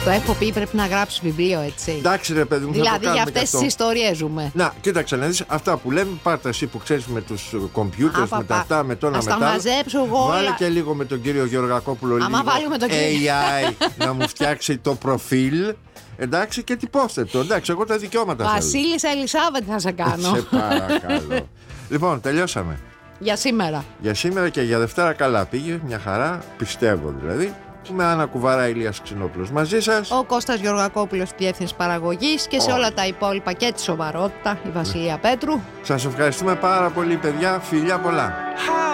Στο έχω πει, πρέπει να γράψει βιβλίο, έτσι. Εντάξει, ρε παιδί μου, δηλαδή για αυτές τις ιστορίες ζούμε. Να, κοίταξε να δεις αυτά που λέμε. Πάρτε εσύ που ξέρεις με τους κομπιούτερς, με τα αυτά, με το ένα μετά. Να τα μαζέψω εγώ. Βάλε και λίγο με τον κύριο Γεωργακόπουλο. Άμα βάλουμε τον κύριο AI να μου φτιάξει το προφίλ. Εντάξει, και τυπώστε το. Εντάξει, εγώ τα δικαιώματα θέλω. Βασίλισσα Ελισάβετ θα σε κάνω. Σε παρακαλώ. Λοιπόν, τελειώσαμε. Για σήμερα. Για σήμερα και για Δευτέρα καλά πήγε. Μια χαρά, πιστεύω δηλαδή. Με Άννα Κουβαρά, Ηλίας Ξινόπουλος μαζί σας. Ο Κώστας Γεωργακόπουλος, διεύθυνση παραγωγής. Και σε όλα τα υπόλοιπα και τη σοβαρότητα, η Βασιλεία Πέτρου. Σας ευχαριστούμε πάρα πολύ, παιδιά. Φιλιά πολλά.